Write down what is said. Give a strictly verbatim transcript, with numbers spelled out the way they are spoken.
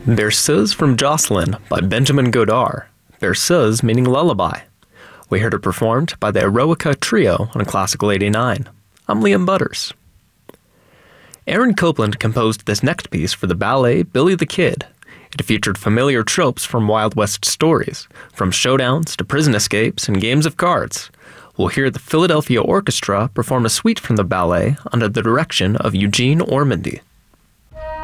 Berceuse from Jocelyn by Benjamin Godard. Berceuse meaning lullaby. We heard it performed by the Eroica Trio on Classical eighty-nine. I'm Liam Butters. Aaron Copland composed this next piece for the ballet Billy the Kid. It featured familiar tropes from Wild West stories, from showdowns to prison escapes and games of cards. We'll hear the Philadelphia Orchestra perform a suite from the ballet under the direction of Eugene Ormandy.